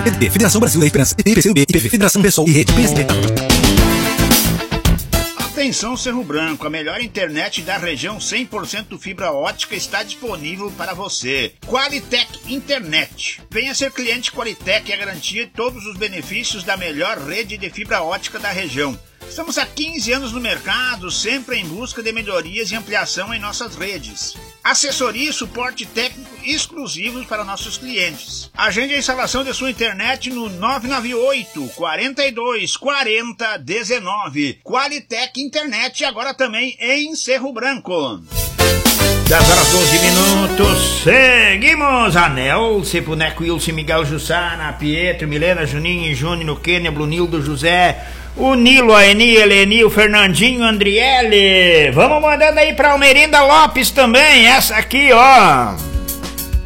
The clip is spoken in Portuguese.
PDT, Federação Brasil da Esperança, IPCUB, IPV, Federação Pessoal e Rede PSB. Atenção Cerro Branco, a melhor internet da região 100% fibra ótica está disponível para você. Qualitec Internet. Venha ser cliente Qualitec e a garantia de todos os benefícios da melhor rede de fibra ótica da região. Estamos há 15 anos no mercado, sempre em busca de melhorias e ampliação em nossas redes. Assessoria e suporte técnico exclusivos para nossos clientes. Agende a instalação de sua internet no 998 42 40 19. Qualitec Internet, agora também em Cerro Branco. 10 horas 12 minutos, seguimos! Anel, Cepuneco, Wilson, Miguel, Jussara, Pietro, Milena, Juninho, Júnior, Kênia, Brunildo, José, o Nilo, a Eni, Eleni, o Fernandinho, Andriele. Vamos mandando aí pra Almerinda Lopes também, essa aqui, ó.